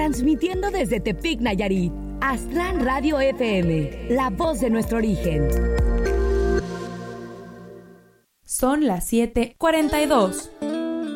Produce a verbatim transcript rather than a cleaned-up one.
transmitiendo desde Tepic, Nayarit. Aztlán Radio F M, la voz de nuestro origen. Son las siete cuarenta y dos.